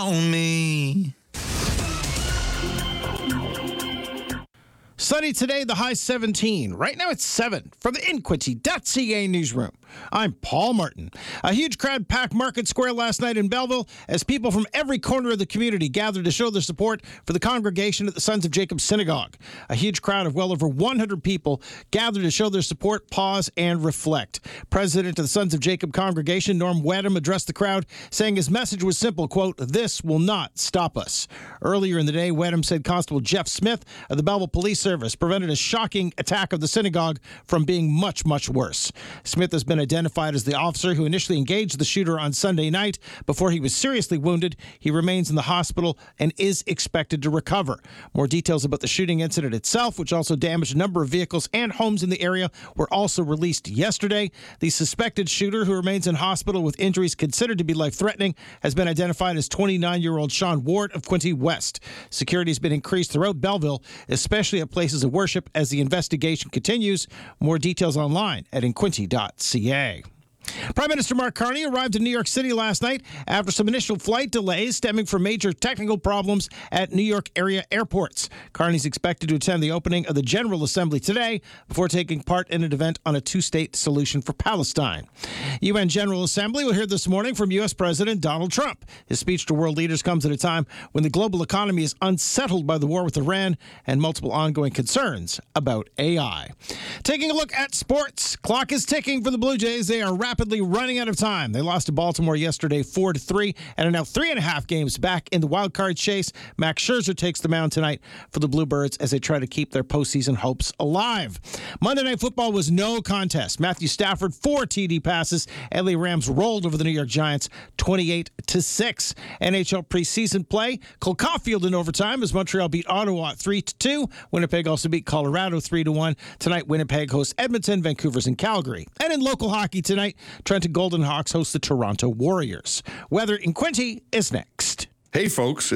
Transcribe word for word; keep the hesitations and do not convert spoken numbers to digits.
on me. Sunny today, the high seventeen. Right now it's seven. From the Inquity dot C A newsroom, I'm Paul Martin. A huge crowd packed Market Square last night in Belleville as people from every corner of the community gathered to show their support for the congregation at the Sons of Jacob Synagogue. A huge crowd of well over one hundred people gathered to show their support, pause, and reflect. President of the Sons of Jacob congregation, Norm Wedham, addressed the crowd, saying his message was simple, quote, "This will not stop us." Earlier in the day, Wedham said Constable Jeff Smith of the Belleville Police Service prevented a shocking attack of the synagogue from being much, much worse. Smith has been identified as the officer who initially engaged the shooter on Sunday night before he was seriously wounded. He remains in the hospital and is expected to recover. More details about the shooting incident itself, which also damaged a number of vehicles and homes in the area, were also released yesterday. The suspected shooter, who remains in hospital with injuries considered to be life-threatening, has been identified as twenty-nine-year-old Sean Ward of Quinte West. Security has been increased throughout Belleville, especially at places of worship, as the investigation continues. More details online at inquinty dot C A. Prime Minister Mark Carney arrived in New York City last night after some initial flight delays stemming from major technical problems at New York area airports. Carney is expected to attend the opening of the General Assembly today before taking part in an event on a two-state solution for Palestine. U N General Assembly will hear this morning from U S President Donald Trump. His speech to world leaders comes at a time when the global economy is unsettled by the war with Iran and multiple ongoing concerns about A I. Taking a look at sports, clock is ticking for the Blue Jays. They are rapidly running out of time. They lost to Baltimore yesterday four to three and are now three and a half games back in the wild card chase. Max Scherzer takes the mound tonight for the Bluebirds as they try to keep their postseason hopes alive. Monday Night Football was no contest. Matthew Stafford, four T D passes. L A Rams rolled over the New York Giants twenty-eight to six. N H L preseason play. Cole Caulfield in overtime as Montreal beat Ottawa three to two. Winnipeg also beat Colorado three to one. Tonight, Winnipeg hosts Edmonton, Vancouver's in Calgary. And in local hockey tonight, Trenton Golden Hawks host the Toronto Warriors. Weather in Quinte is next. Hey, folks.